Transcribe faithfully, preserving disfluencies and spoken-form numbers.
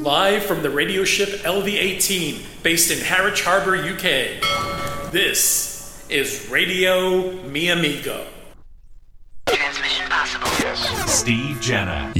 Live from the radio ship L V eighteen, based in Harwich Harbour, U K. This is Radio Mi Amigo. Transmission possible. Yes. Steve Jenner.